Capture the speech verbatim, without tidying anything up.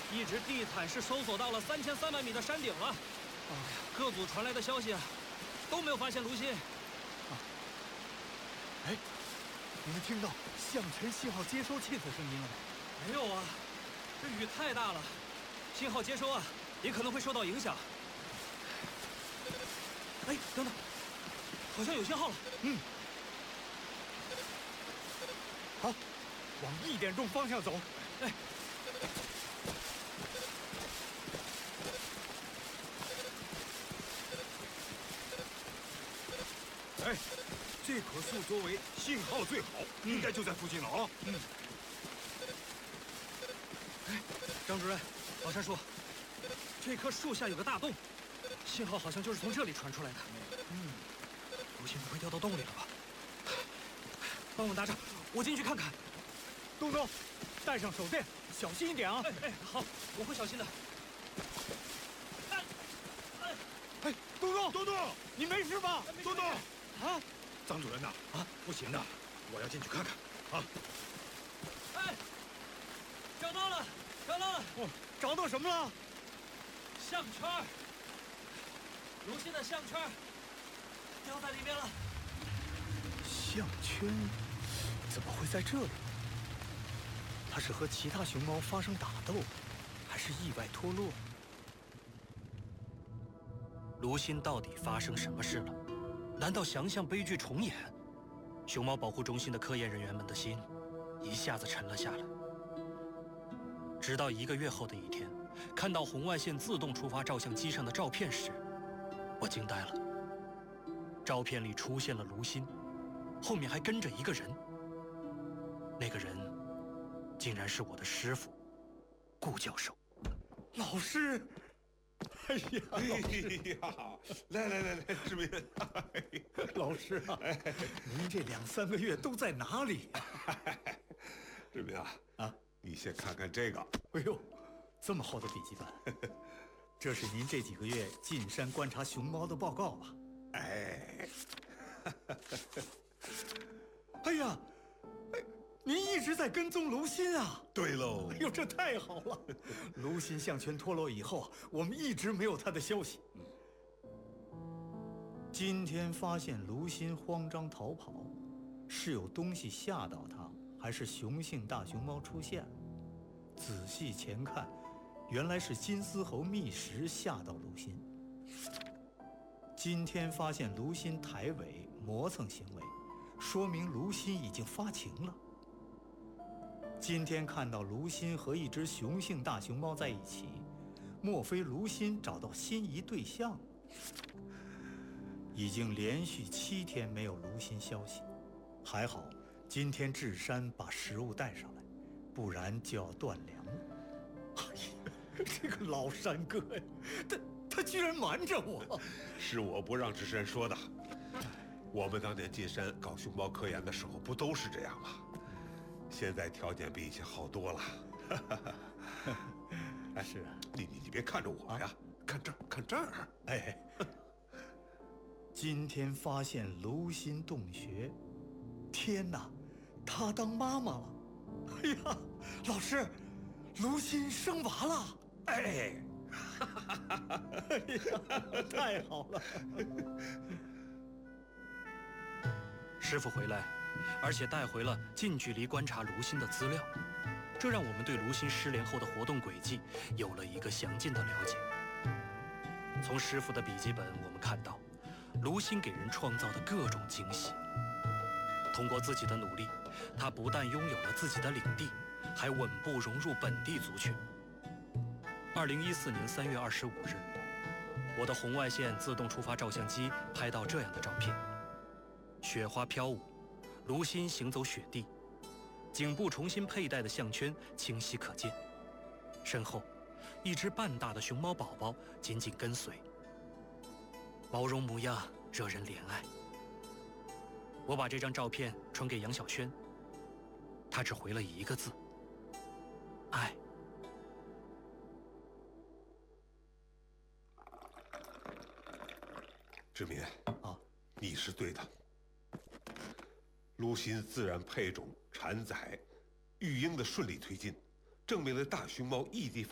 一直地毯式搜索到了三千三百米的山顶了。哎呀，各组传来的消息啊，都没有发现卢鑫。啊， 哎，你们听到项圈信号接收器的声音了吗？ 没有啊，这雨太大了，信号接收啊也可能会受到影响。哎，等等，好像有信号了。 嗯，好，往一点钟方向走。 哎。 哎，这棵树周围信号最好，嗯、应该就在附近了啊。 嗯。哎，张主任，老山说，这棵树下有个大洞，信号好像就是从这里传出来的。嗯，卢鑫不会掉到洞里了吧？帮我打掌，我进去看看。 东东，带上手电，小心一点啊！ 哎哎，好，我会小心的。哎哎哎，东东， 东东， 你没事吧？ 东东。 啊， 张主任呐，啊，不行的，我要进去看看啊！ 哎，找到了，找到了！ 哦，找到什么了？ 项圈，卢鑫的项圈掉在里面了。 项圈怎么会在这里？他是和其他熊猫发生打斗，还是意外脱落？ 卢鑫到底发生什么事了？ 难道想象悲剧重演？熊猫保护中心的科研人员们的心一下子沉了下来。直到一个月后的一天，看到红外线自动触发照相机上的照片时，我惊呆了。照片里出现了卢鑫，后面还跟着一个人。那个人竟然是我的师傅，顾教授。 老师。 哎呀， 哎呀，来来来来，志明， 老师啊，您这两三个月都在哪里？ 志明啊， 啊， 你先看看这个。 哎呦，这么厚的笔记本，这是您这几个月进山观察熊猫的报告吧？ 哎， 哎呀，哎，您一直在跟踪卢鑫啊？ 对喽。 哎呦，这太好了！卢鑫项圈脱落以后，我们一直没有他的消息。嗯。今天发现卢鑫慌张逃跑，是有东西吓到他，还是雄性大熊猫出现了？仔细前看，原来是金丝猴觅食吓到卢鑫。今天发现卢鑫抬尾磨蹭行为，说明卢鑫已经发情了。今天看到卢鑫和一只雄性大熊猫在一起，莫非卢鑫找到心仪对象了？已经连续七天没有卢鑫消息，还好今天智山把食物带上来，不然就要断粮了。哎呀，这个老山哥呀，他他居然瞒着我！ 是我不让智山说的。我们当年进山搞熊猫科研的时候，不都是这样吗？现在条件比以前好多了。 哎，是啊， 你你你别看着我呀，啊、看这儿，看这儿。 哎，今天发现卢鑫洞穴，天哪，她当妈妈了！哎呀，老师，卢鑫生娃了！ 哎， 哎呀，太好了！ 师傅回来，而且带回了近距离观察卢鑫的资料，这让我们对卢鑫失联后的活动轨迹有了一个详尽的了解。从师傅的笔记本，我们看到卢鑫给人创造的各种惊喜。通过自己的努力，他不但拥有了自己的领地，还稳步融入本地族群。二零一四年三月二十五日，我的红外线自动触发照相机拍到这样的照片：雪花飘舞，卢鑫行走雪地，颈部重新佩戴的项圈清晰可见，身后一只半大的熊猫宝宝紧紧跟随，毛绒模样惹人怜爱。我把这张照片传给杨小轩，他只回了一个字：爱。 志民啊， 你是对的。卢鑫自然配种、产崽、育婴的顺利推进，证明了大熊猫异地